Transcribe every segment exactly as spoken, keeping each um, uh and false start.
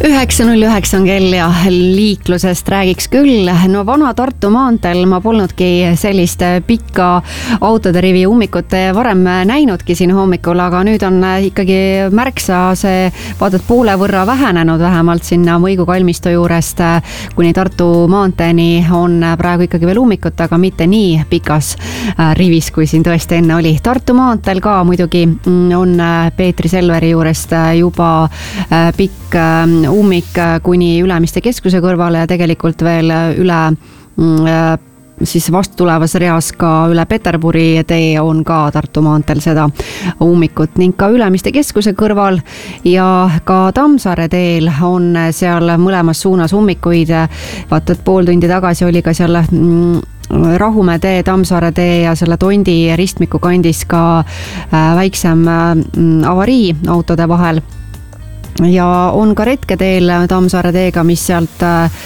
üheksa null üheksa on kell ja liiklusest räägiks küll. No vana Tartu maanteel ma polnudki sellist pikka autode rivi ummikut varem näinudki siin hommikul, aga nüüd on ikkagi märksa see vaatad poole võrra vähenenud, vähemalt sinna Mõigu kalmistu juurest kuni Tartu maanteeni on praegu ikkagi veel ummikut, aga mitte nii pikas rivis, kui siin tõesti enne oli. Tartu maanteel ka muidugi on Peetri Selveri juurest juba pikk ummik kuni Ülemiste keskuse kõrvale ja tegelikult veel üle siis vastu tulevas reas ka üle Peterburi tee on ka Tartu maanteel seda ummikut ning ka Ülemiste keskuse kõrval ja ka Tammsaare teel on seal mõlemas suunas ummikuid. Vaata, et pool tundi tagasi oli ka seal Rahumäe tee, Tammsaare tee ja selle Tondi ristmiku kandis ka väiksem avarii autode vahel. Ja on ka retketeel Tammsaare teega, mis sealt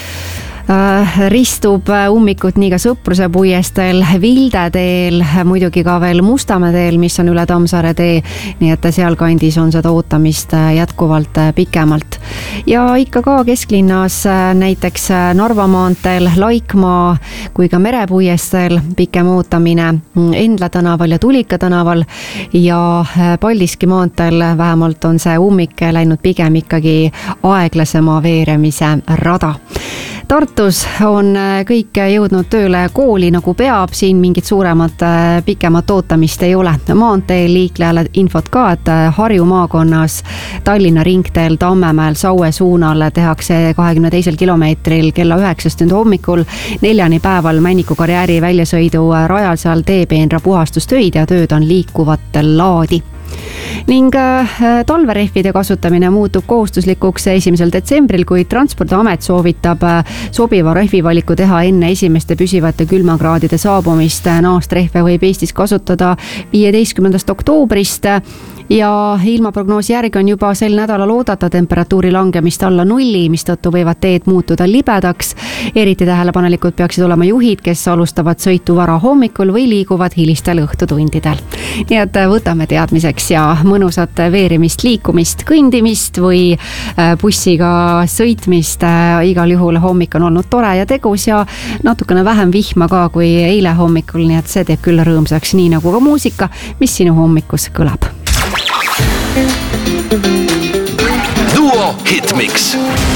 ristub ummikut nii ka Sõpruse puiesteel, Vilde teel, muidugi ka veel Mustamäe teel, mis on üle Tammsaare tee, nii et seal kandis on seda ootamist jätkuvalt pikemalt. Ja ikka ka kesklinnas näiteks Narva maanteel, Laikmaa kui ka Merepuiesteel pikem ootamine, Endla tänaval ja Tulika tänaval ja Paldiski maanteel vähemalt on see ummik läinud pigem ikkagi aeglasema veeremise rada. Tartus on kõik jõudnud tööle kooli nagu peab, siin mingit suuremat pikemat ootamist ei ole. Maanteel liiklejale infot ka, et Harju maakonnas Tallinna ringteel Tammemäel Saue suunal tehakse kahekümne teisel kilomeetril kella üheksast hommikul neljani päeval Männiku karjääri väljasõidu rajal seal teepeenra puhastustöid ja tööd on liikuvat laadi. Ning talverehvide kasutamine muutub kohustuslikuks esimesel detsembril, kui Transpordiamet soovitab sobiva rehvivaliku teha enne esimeste püsivate külmakraadide saabumist. Naastrehve võib Eestis kasutada viieteistkümnendast oktoobrist ja ilmaprognoosi järgi on juba sel nädalal oodata temperatuuri langemist alla nulli, mis tõttu võivad teed muutuda libedaks. Eriti tähelepanelikud peaksid olema juhid, kes alustavad sõitu vara hommikul või liiguvad hilistel õhtutundidel. Nii et võtame teadmiseks ja mõnusat veerimist, liikumist, kõndimist või bussiga sõitmist. Igal juhul hommik on olnud tore ja tegus ja natukene vähem vihma ka kui eile hommikul, nii et see teeb küll rõõmsaks, nii nagu ka muusika, mis sinu hommikus kõlab. Duo Hitmix.